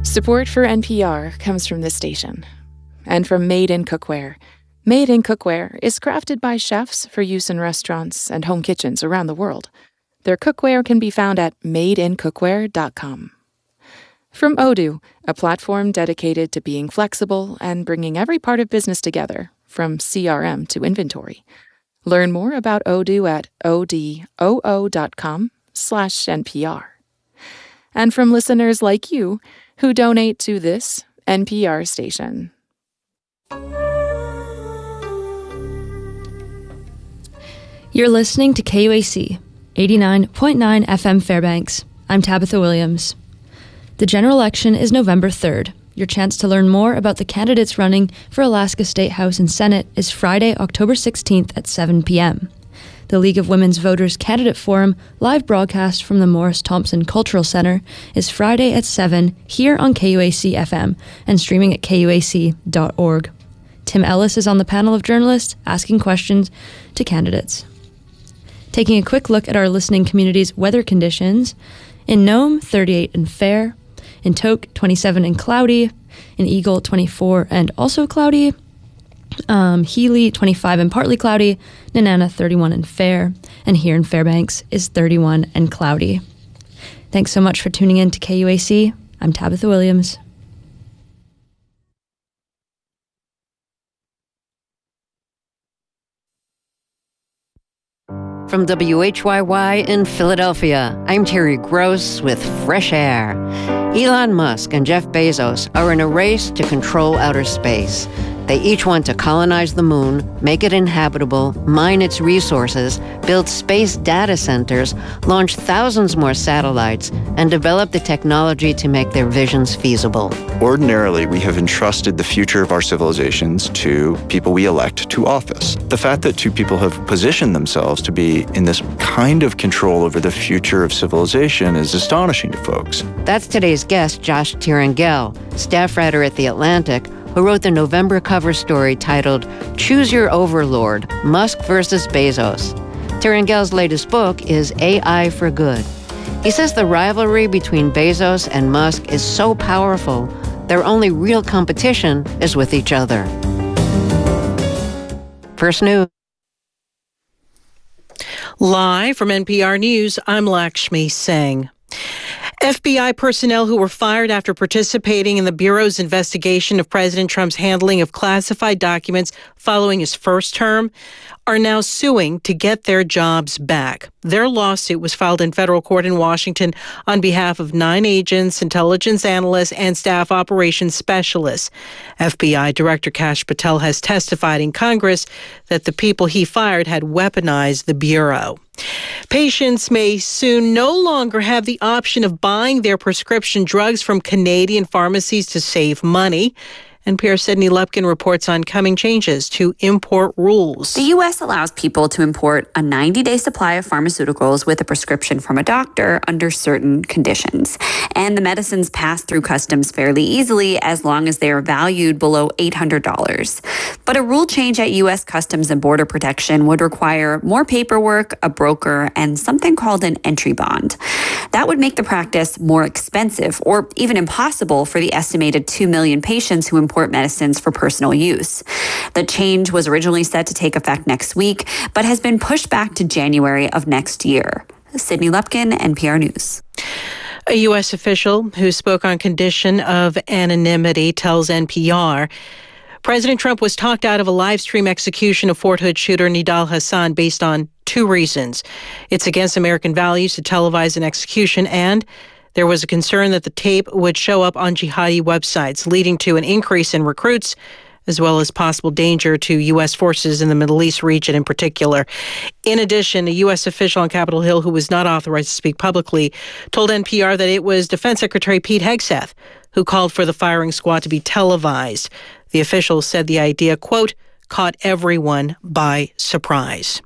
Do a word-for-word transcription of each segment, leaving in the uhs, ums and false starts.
Support for N P R comes from this station and from Made in Cookware. Made in Cookware is crafted by chefs for use in restaurants and home kitchens around the world. Their cookware can be found at made in cookware dot com. From Odoo, a platform dedicated to being flexible and bringing every part of business together, from C R M to inventory. Learn more about Odoo at odoo dot com slash N P R. And from listeners like you who donate to this N P R station. You're listening to K U A C, eighty-nine point nine F M Fairbanks. I'm Tabitha Williams. The general election is November third. Your chance to learn more about the candidates running for Alaska State House and Senate is Friday, October sixteenth at seven p.m. The League of Women's Voters Candidate Forum live broadcast from the Morris Thompson Cultural Center is Friday at seven here on K U A C F M and streaming at K U A C dot org. Tim Ellis is on the panel of journalists asking questions to candidates. Taking a quick look at our listening community's weather conditions. In Nome, thirty-eight and fair. In Tok, twenty-seven and cloudy. In Eagle, twenty-four and also cloudy. Um, Healy, twenty-five and partly cloudy. Nenana, thirty-one and fair. And here in Fairbanks is thirty-one and cloudy. Thanks so much for tuning in to K U A C. I'm Tabitha Williams. From W H Y Y in Philadelphia, I'm Terry Gross with Fresh Air. Elon Musk and Jeff Bezos are in a race to control outer space. They each want to colonize the moon, make it inhabitable, mine its resources, build space data centers, launch thousands more satellites, and develop the technology to make their visions feasible. Ordinarily, we have entrusted the future of our civilizations to people we elect to office. The fact that two people have positioned themselves to be in this kind of control over the future of civilization is astonishing to folks. That's today's guest, Josh Tirangel, staff writer at The Atlantic, who wrote the November cover story titled Choose Your Overlord, Musk versus Bezos. Tirangel's latest book is A I for Good. He says the rivalry between Bezos and Musk is so powerful, their only real competition is with each other. First News. Live from N P R News, I'm Lakshmi Singh. F B I personnel who were fired after participating in the Bureau's investigation of President Trump's handling of classified documents following his first term are now suing to get their jobs back. Their lawsuit was filed in federal court in Washington on behalf of nine agents, intelligence analysts, and staff operations specialists. F B I Director Kash Patel has testified in Congress that the people he fired had weaponized the Bureau. Patients may soon no longer have the option of buying their prescription drugs from Canadian pharmacies to save money. N P R's Sydney Lepkin reports on coming changes to import rules. The U S allows people to import a ninety-day supply of pharmaceuticals with a prescription from a doctor under certain conditions. And the medicines pass through customs fairly easily as long as they are valued below eight hundred dollars. But a rule change at U S Customs and Border Protection would require more paperwork, a broker, and something called an entry bond. That would make the practice more expensive or even impossible for the estimated two million patients who import medicines for personal use. The change was originally set to take effect next week, but has been pushed back to January of next year. Sydney Lepkin, N P R News. A U S official who spoke on condition of anonymity tells N P R President Trump was talked out of a live stream execution of Fort Hood shooter Nidal Hasan based on two reasons. It's against American values to televise an execution, and there was a concern that the tape would show up on jihadi websites, leading to an increase in recruits, as well as possible danger to U S forces in the Middle East region in particular. In addition, a U S official on Capitol Hill who was not authorized to speak publicly told N P R that it was Defense Secretary Pete Hegseth who called for the firing squad to be televised. The official said the idea, quote, caught everyone by surprise.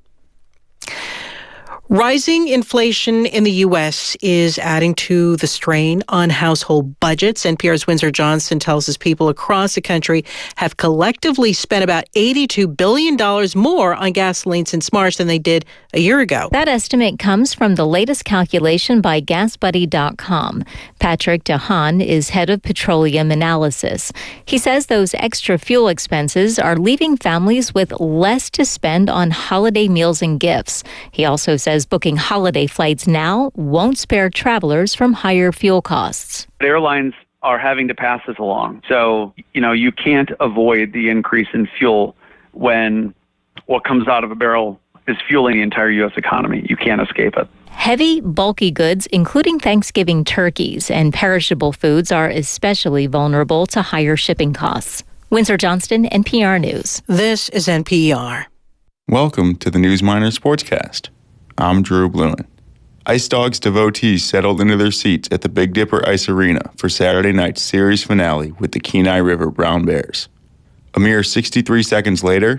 Rising inflation in the U S is adding to the strain on household budgets. N P R's Windsor Johnson tells us people across the country have collectively spent about eighty-two billion dollars more on gasoline since March than they did a year ago. That estimate comes from the latest calculation by gas buddy dot com. Patrick DeHaan is head of petroleum analysis. He says those extra fuel expenses are leaving families with less to spend on holiday meals and gifts. He also says booking holiday flights now won't spare travelers from higher fuel costs. Airlines are having to pass this along. So, you know, you can't avoid the increase in fuel when what comes out of a barrel is fueling the entire U S economy. You can't escape it. Heavy, bulky goods, including Thanksgiving turkeys and perishable foods, are especially vulnerable to higher shipping costs. Windsor Johnston, N P R News. This is N P R. Welcome to the Newsminer Sportscast. I'm Drew Bluen. Ice Dogs devotees settled into their seats at the Big Dipper Ice Arena for Saturday night's series finale with the Kenai River Brown Bears. A mere sixty-three seconds later,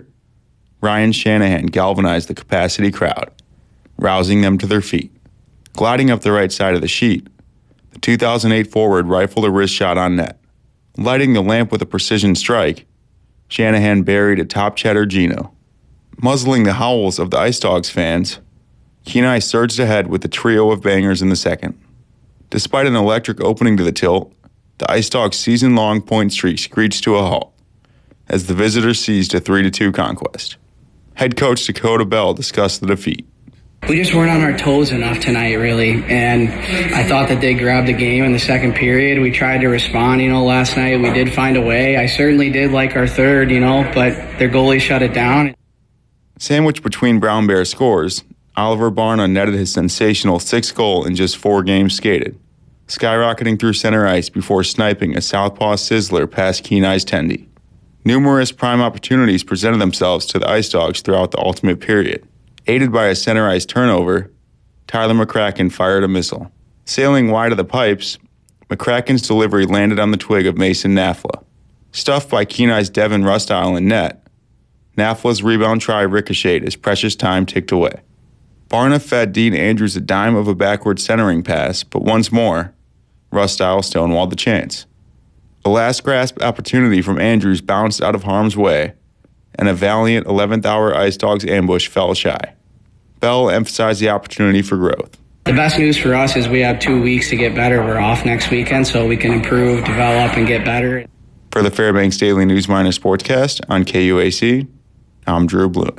Ryan Shanahan galvanized the capacity crowd, rousing them to their feet. Gliding up the right side of the sheet, the two thousand eight forward rifled a wrist shot on net. Lighting the lamp with a precision strike, Shanahan buried a top cheddar Gino. Muzzling the howls of the Ice Dogs fans, Kenai surged ahead with a trio of bangers in the second. Despite an electric opening to the tilt, the Ice Dogs' season-long point streak screeched to a halt as the visitors seized a three to two conquest. Head coach Dakota Bell discussed the defeat. We just weren't on our toes enough tonight, really, and I thought that they grabbed the game in the second period. We tried to respond, you know, last night. We did find a way. I certainly did like our third, you know, but their goalie shut it down. Sandwiched between Brown Bear scores, Oliver Barna netted his sensational sixth goal in just four games skated, skyrocketing through center ice before sniping a southpaw sizzler past Kenai's Tendy. Numerous prime opportunities presented themselves to the Ice Dogs throughout the ultimate period. Aided by a center ice turnover, Tyler McCracken fired a missile. Sailing wide of the pipes, McCracken's delivery landed on the twig of Mason Nafla. Stuffed by Kenai's Devin Rustile in net, Nafla's rebound try ricocheted as precious time ticked away. Barna fed Dean Andrews a dime of a backward centering pass, but once more, Rustile stonewalled the chance. A last grasp opportunity from Andrews bounced out of harm's way, and a valiant eleventh hour Ice Dogs ambush fell shy. Bell emphasized the opportunity for growth. The best news for us is we have two weeks to get better. We're off next weekend, so we can improve, develop, and get better. For the Fairbanks Daily Newsminer Sportscast on K U A C, I'm Drew Bluen.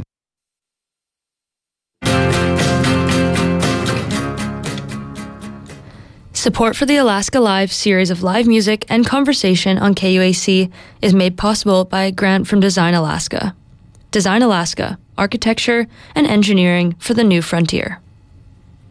Support for the Alaska Live series of live music and conversation on K U A C is made possible by a grant from Design Alaska. Design Alaska, architecture and engineering for the new frontier.